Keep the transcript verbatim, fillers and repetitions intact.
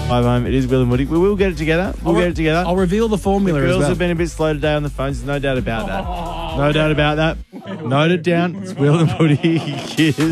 Drive home. It is Will and Woody. We will get it together. We'll I'll get it together. I'll reveal the formula The as girls well. have been a bit slow today on the phones. There's no doubt about that. No doubt about that. Note it down. It's Will and Woody. Cheers.